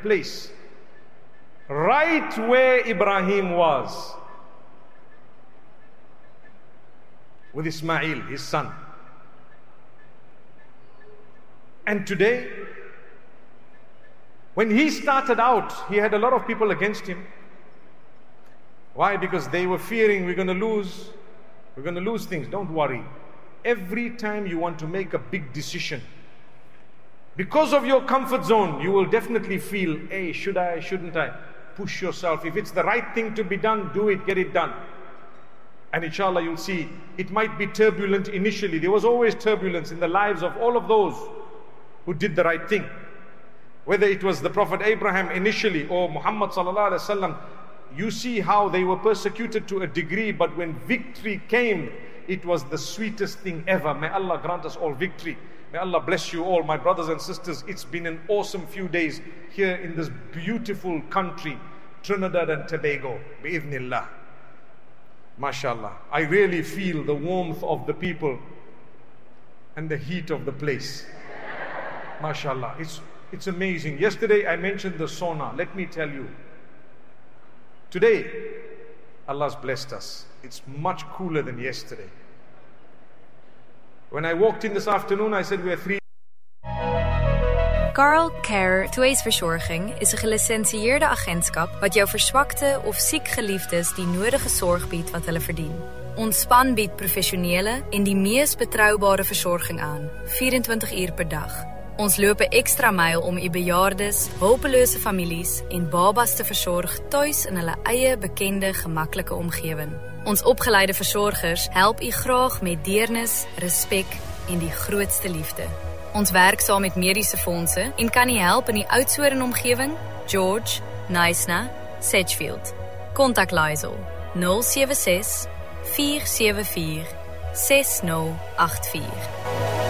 place, right where Ibrahim was, with Ismail, his son. And today, when he started out, he had a lot of people against him. Why? Because they were fearing we're going to lose things. Don't worry. Every time you want to make a big decision, because of your comfort zone, you will definitely feel, hey, should I, shouldn't I? Push yourself. If it's the right thing to be done, do it, get it done. And inshallah, you'll see, it might be turbulent initially. There was always turbulence in the lives of all of those who did the right thing. Whether it was the Prophet Abraham initially or Muhammad sallallahu alaihi wasallam, you see how they were persecuted to a degree, but when victory came, it was the sweetest thing ever. May Allah grant us all victory. May Allah bless you all, my brothers and sisters. It's been an awesome few days here in this beautiful country, Trinidad and Tobago, bi'idhnillah. MashaAllah. I really feel the warmth of the people and the heat of the place. MashaAllah. It's amazing. Yesterday I mentioned the sauna. Let me tell you, today Allah's blessed us. It's much cooler than yesterday. When I walked in this afternoon, I said we are 3. Carl Care Tweesverzorging is een gelicentieerde agentskap wat jou verzwakte of ziek geliefdes die nodige zorg biedt wat hulle verdien. Ons span biedt professionele en die mees betrouwbare verzorging aan, 24 uur per dag. Ons loop 'n ekstra myl om u bejaardes, hulpelose families en babas te versorg tuis in hulle eie bekende, gemaklike omgewing. Ons opgeleide versorgers help u graag met deernis, respek en die grootste liefde. Ons werk saam met mediese fondse en kan u help in die Oudtshoorn omgewing, George, Knysna, Sedgefield. Kontak Lysel 076 474 6084.